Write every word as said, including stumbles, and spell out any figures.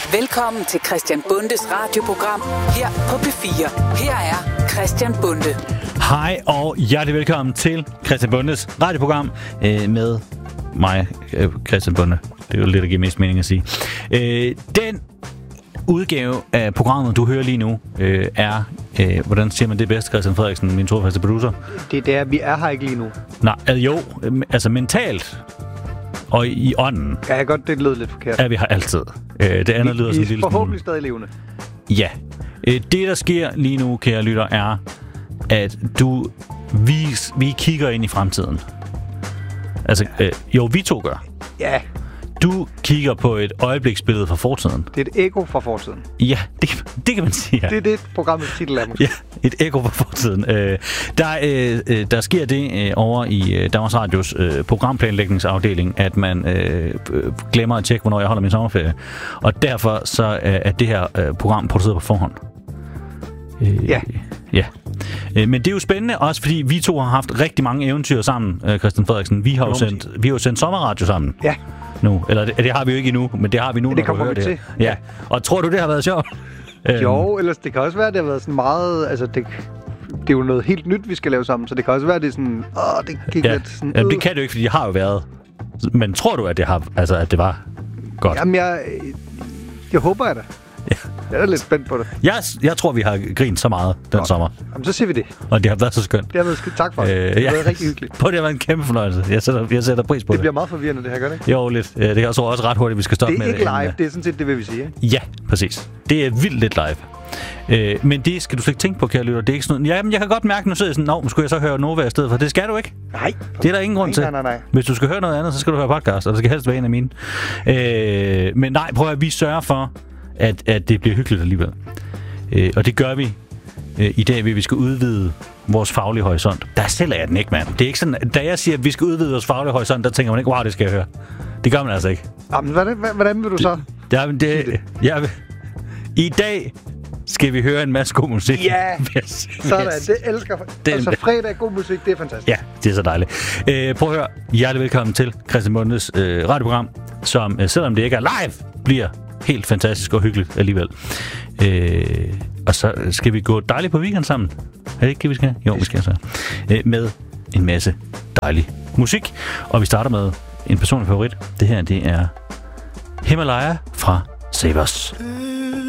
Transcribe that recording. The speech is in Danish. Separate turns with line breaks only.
Velkommen til Christian Bundes radioprogram her på P fire. Her er Christian Bunde.
Hej og hjertelig velkommen til Christian Bundes radioprogram øh, med mig, øh, Christian Bunde. Det er jo lidt at give mest mening at sige. Øh, den udgave af programmet, du hører lige nu, øh, er, øh, hvordan siger man det bedst, Christian Frederiksen, min trofaste producer?
Det er der, vi er her ikke lige nu.
Nej, altså jo, øh, altså mentalt og i, i ånden.
Ja, jeg godt, det lød lidt forkert.
Er vi her altid. Øh, det andet
vi,
lyder sådan en lille
forhåbentlig stadig levende.
Ja. Øh, det, der sker lige nu, kære lytter, er, at du, vi, vi kigger ind i fremtiden. Altså, øh, jo, vi to gør.
Ja.
Du kigger på et øjebliksbillede fra fortiden.
Det er et ekko fra fortiden.
Ja, det, det kan man sige. Ja.
Det er det, programmets titel er måske.
Ja, et ekko fra fortiden. Øh, der, øh, der sker det øh, over i øh, Danmarks Radios øh, programplanlægningsafdeling, at man øh, glemmer at tjekke, hvornår jeg holder min sommerferie. Og derfor så øh, er det her øh, program produceret på forhånd. Øh,
ja.
Ja. Øh, men det er jo spændende også, fordi vi to har haft rigtig mange eventyr sammen, øh, Christian Frederiksen. Vi har jo sendt, vi har jo sendt sommerradio sammen.
Ja.
Nu. Eller det, det har vi jo ikke endnu, men det har vi nu,
det
når
kommer
du hører
vi
det
til.
Ja. Og tror du, det har været sjovt?
Jo, ellers det kan også være, at det har været sådan meget... Altså, det, det er jo noget helt nyt, vi skal lave sammen, så det kan også være, at det er sådan... Åh, det gik
ja.
lidt sådan...
Jamen, det kan det jo ikke, fordi det har jo været... Men tror du, at det har... Altså, at det var godt?
Jamen, jeg... Jeg håber, jeg da.
Ja.
Jeg er lidt spændt på det.
Jeg, jeg tror, vi har grint så meget den godt. sommer.
Jamen, så siger vi det.
Og det har været så skønt.
Det har været skidt. Tak for det.
Øh,
det har
ja.
været rigtig hyggeligt.
På det har været en kæmpe fornøjelse. Jeg sætter, jeg sætter pris på det.
Det bliver meget forvirrende, det her, gør det ikke?
Jo, lidt. Det er også, også ret hurtigt, vi skal stoppe med
det. Det er
med
ikke
det.
live, det er sådan set det, vil vi sige, ikke?
Ja, præcis. Det er vildt lidt live. Øh, men det skal du slet ikke tænke på, kære lytter. Det er ikke sådan noget... Jamen, jeg kan godt mærke, nu sidder jeg sådan, nå, nu skulle jeg så høre Nova i stedet for. Det skal du ikke.
Nej.
Det er der ingen grund
nej,
til.
Nej, nej, nej.
Hvis du skal høre noget andet, så skal du høre podcast, og det skal helst være en af mine. Øh, men nej, prøv at vi sørger for, at, at det bliver hyggeligt alligevel. Øh, og det gør vi øh, i dag, ved vi skal udvide vores faglige horisont. Der sælger jeg den ikke, mand. Det er ikke sådan, da jeg siger, at vi skal udvide vores faglige horisont, der tænker man ikke, wow, det skal jeg høre. Det gør man altså ikke.
Jamen, hvordan, hvordan vil du så?
Det, det, det, jeg, I dag skal vi høre en masse god musik.
Ja,
yes.
sådan. Det elsker
det,
altså fredag god musik, det er fantastisk.
Ja, det er så dejligt. Øh, prøv at høre. Hjertelig velkommen til Christian Bundes øh, radioprogram, som øh, selvom det ikke er live, bliver helt fantastisk og hyggeligt alligevel. Øh, og så skal vi gå dejligt på weekend sammen. Er det ikke det, vi skal? Jo, vi skal så. Øh, med en masse dejlig musik. Og vi starter med en personlig favorit. Det her, det er Himalaya fra Save Us.